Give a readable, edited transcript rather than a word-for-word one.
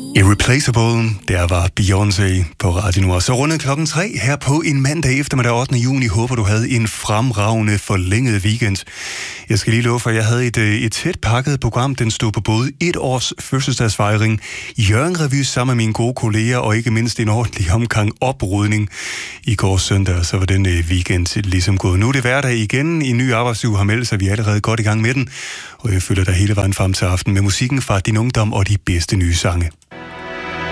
Irreplaceable, der var Beyoncé på Radio Nord. Så rundet 3:00 her på en mandag eftermiddag 8. juni. Håber du havde en fremragende forlænget weekend. Jeg skal lige love for, at jeg havde et tæt pakket program. Den stod på både et års fødselsdagsfejring, Jørgen Revy sammen med mine gode kolleger, og ikke mindst en ordentlig omgang oprydning i går søndag. Så var den weekend ligesom gået. Nu er det hverdag igen. En ny arbejdsuge har meldt sig. Vi er allerede godt i gang med den. Og jeg følger dig hele vejen frem til aften med musikken fra din ungdom og de bedste nye sange.